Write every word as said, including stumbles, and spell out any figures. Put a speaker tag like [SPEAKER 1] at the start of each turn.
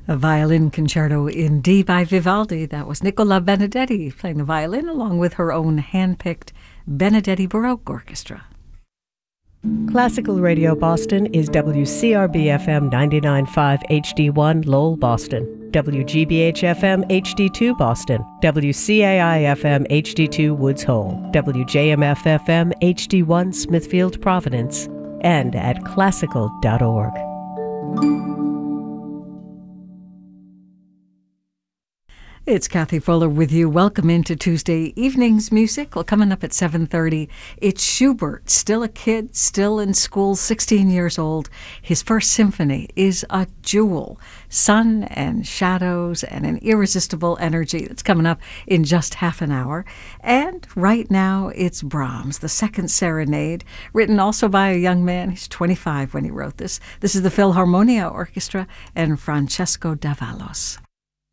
[SPEAKER 1] A violin concerto in D by Vivaldi. That was Nicola Benedetti playing the violin along with her own hand-picked Benedetti Baroque Orchestra.
[SPEAKER 2] Classical Radio Boston is W C R B F M ninety-nine point five H D one Lowell, Boston, W G B H F M H D two Boston, W C A I F M H D two Woods Hole, W J M F F M H D one Smithfield, Providence, and at classical dot org.
[SPEAKER 1] It's Kathy Fuller with you. Welcome into Tuesday evening's music. Well, coming up at seven thirty, it's Schubert, still a kid, still in school, sixteen years old. His first symphony is a jewel. Sun and shadows and an irresistible energy. That's coming up in just half an hour. And right now, it's Brahms, the Second Serenade, written also by a young man. He's twenty-five when he wrote this. This is the Philharmonia Orchestra and Francesco Davalos.